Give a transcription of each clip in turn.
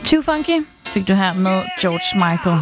Too Funky fik du her med George Michael.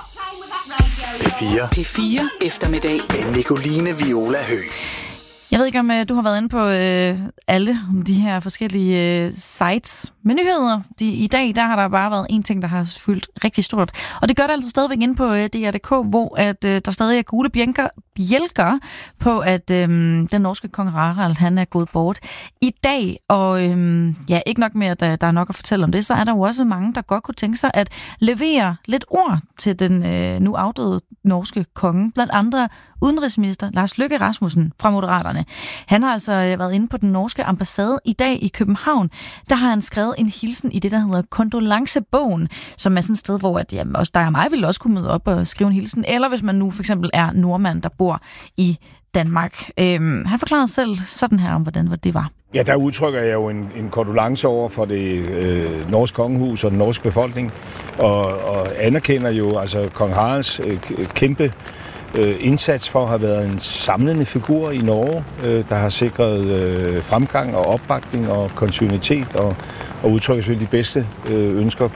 P4 eftermiddag med Nicoline Viola Høgh. Jeg ved ikke, om du har været inde på alle de her forskellige sites med nyheder. I dag der har der bare været en ting, der har fyldt rigtig stort. Og det gør det altså stadigvæk inde på DR.dk, hvor at, der stadig er gule bjælker på, at den norske kong Harald, han er gået bort i dag. Og ikke nok med, at der er nok at fortælle om det, så er der jo også mange, der godt kunne tænke sig at levere lidt ord til den nu afdøde norske konge. Blandt andre udenrigsminister Lars Løkke Rasmussen fra Moderaterne. Han har altså været inde på den norske ambassade i dag i København. Der har han skrevet en hilsen i det, der hedder Kondolancebogen, som er sådan et sted, hvor at, også dig og mig ville også kunne møde op og skrive en hilsen. Eller hvis man nu for eksempel er nordmand, der bor i Danmark. Han forklarede selv sådan her om, hvordan det var. Ja, der udtrykker jeg jo en kondolence over for det norske kongehus og den norske befolkning, og anerkender jo altså kong Haralds kæmpe indsats for at have været en samlende figur i Norge, der har sikret fremgang og opbakning og kontinuitet og udtrykker selvfølgelig de bedste ønsker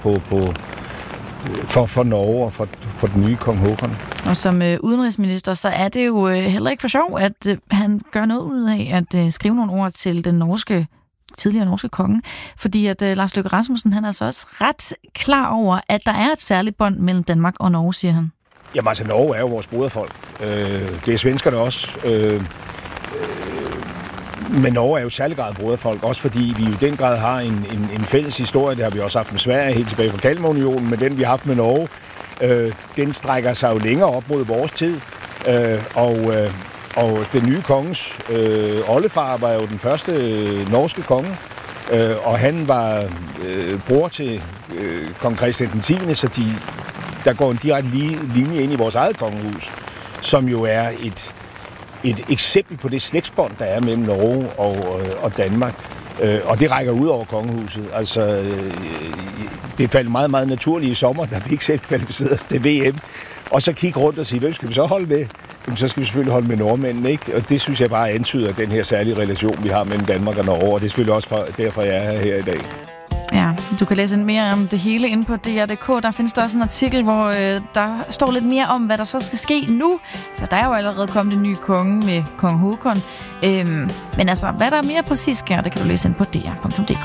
for Norge og for den nye kong Håkon. Og som udenrigsminister, så er det jo heller ikke for sjov, at han gør noget ud af at skrive nogle ord til den tidligere norske konge, fordi at Lars Løkke Rasmussen, han er altså også ret klar over, at der er et særligt bånd mellem Danmark og Norge, siger han. Jamen altså, Norge er jo vores broderfolk. Det er svenskerne også. Men Norge er jo særlig grad broderfolk, også fordi vi i den grad har en fælles historie. Det har vi også haft med Sverige helt tilbage fra Kalmarunionen, men den vi har haft med Norge, den strækker sig jo længere op mod vores tid. Og den nye kongens oldefar var jo den første norske konge, og han var bror til kong Christian 10., så der går en direkte linje ind i vores eget kongehus, som jo er et eksempel på det slægtsbånd, der er mellem Norge og Danmark. Og det rækker ud over kongehuset. Altså, det faldt meget, meget naturligt i sommer, da vi ikke selv kvalificerede os til VM. Og så kigge rundt og sige, hvem skal vi så holde med? Jamen, så skal vi selvfølgelig holde med nordmændene, ikke? Og det synes jeg bare antyder den her særlige relation, vi har mellem Danmark og Norge. Og det er selvfølgelig også derfor, jeg er her i dag. Ja, du kan læse mere om det hele inde på DR.dk. Der findes der også en artikel, hvor der står lidt mere om, hvad der så skal ske nu. Så der er jo allerede kommet en ny konge med kong Håkon. Men altså, hvad der mere præcis sker, det kan du læse inde på DR.dk.